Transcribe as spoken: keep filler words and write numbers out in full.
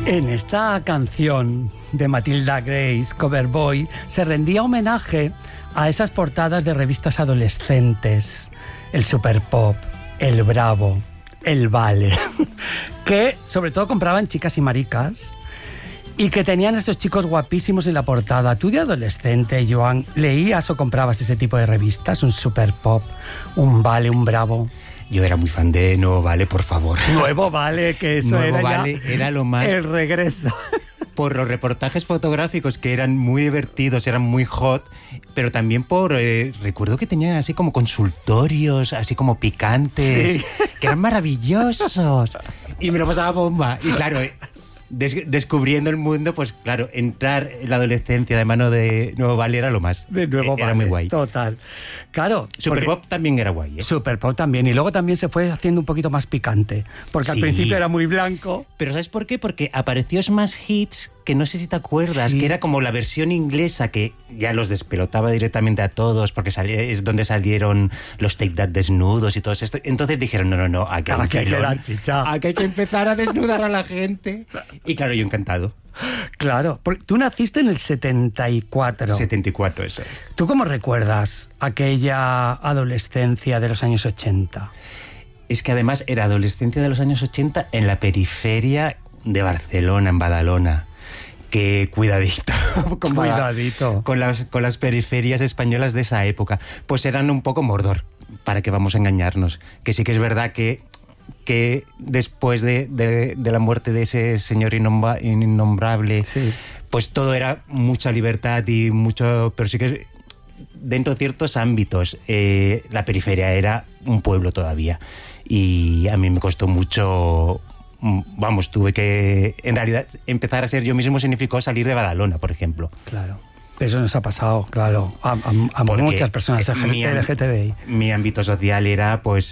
En esta canción de Matilda Grace, Coverboy, se rendía homenaje a esas portadas de revistas adolescentes, el Super Pop, el Bravo, el Vale, que sobre todo compraban chicas y maricas y que tenían estos chicos guapísimos en la portada. ¿Tú de adolescente, Joan, leías o comprabas ese tipo de revistas? Un Super Pop, un Vale, un Bravo. Yo era muy fan de Nuevo Vale, por favor. Nuevo Vale, que eso Nuevo era Vale ya era lo más... el regreso. Por los reportajes fotográficos que eran muy divertidos, eran muy hot, pero también por... Eh, recuerdo que tenían así como consultorios, así como picantes, sí, que eran maravillosos. Y me lo pasaba bomba. Y claro... Eh, Des- descubriendo el mundo, pues claro, entrar en la adolescencia de mano de Nuevo Vale era lo más. De Nuevo eh, era Vale, muy guay. Total. Claro. Super Pop también era guay, ¿eh? Super Pop también. Y luego también se fue haciendo un poquito más picante. Porque sí, al principio era muy blanco. Pero ¿sabes por qué? Porque apareció Smash Hits, que no sé si te acuerdas, sí, que era como la versión inglesa que ya los despelotaba directamente a todos, porque salía, es donde salieron los Take That desnudos y todo esto. Entonces dijeron, no, no, no, aquí hay, aquí hay que dar chicha. Aquí hay que empezar a desnudar a la gente. Y claro, yo encantado. Claro, porque tú naciste en el setenta y cuatro. setenta y cuatro, eso es. ¿Tú cómo recuerdas aquella adolescencia de los años ochenta? Es que además era adolescencia de los años ochenta en la periferia de Barcelona, en Badalona. Que cuidadito, con, cuidadito. La, con, las, con las periferias españolas de esa época. Pues eran un poco Mordor, para que vamos a engañarnos. Que sí que es verdad que, que después de, de, de la muerte de ese señor innombra, innombrable, sí, pues todo era mucha libertad y mucho... Pero sí que dentro de ciertos ámbitos eh, la periferia era un pueblo todavía. Y a mí me costó mucho... Vamos, tuve que, en realidad, empezar a ser yo mismo significó salir de Badalona, por ejemplo. Claro. Eso nos ha pasado, claro, a, a, a muchas personas L G T B I. Mi ámbito social era, pues,